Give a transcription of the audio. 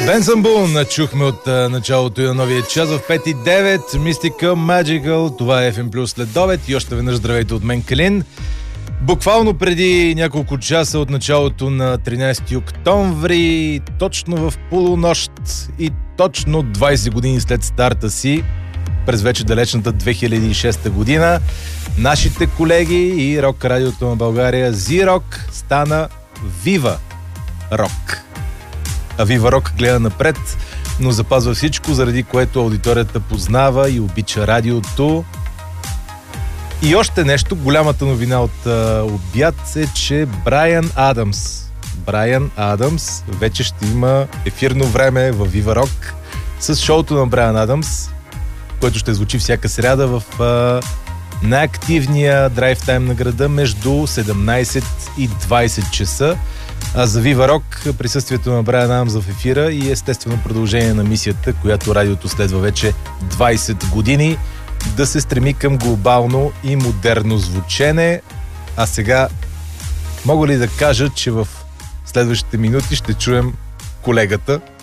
Бенсън Бун чухме от началото и на новия час в 5:09. Mystica Magical. Това е FM Plus следобед. И още веднъж здравейте от мен, Калин. Буквално преди няколко часа от началото на 13 октомври, точно в полунощ и точно 20 години след старта си, през вече далечната 2006 година, нашите колеги и рок радиото на България Z-Rock стана Viva Rock. А Viva Rock гледа напред, но запазва всичко, заради което аудиторията познава и обича радиото. И още нещо, голямата новина от обяд е, че Брайан Адамс вече ще има ефирно време в Viva Rock с шоуто на Брайан Адамс, което ще звучи всяка сряда в най-активния драйв тайм на града между 17 и 20 часа. А за Viva Rock присъствието на Брайан Адамс в ефира и естествено продължение на мисията, която радиото следва вече 20 години, да се стреми към глобално и модерно звучене. А сега мога ли да кажа, че в следващите минути ще чуем колегата,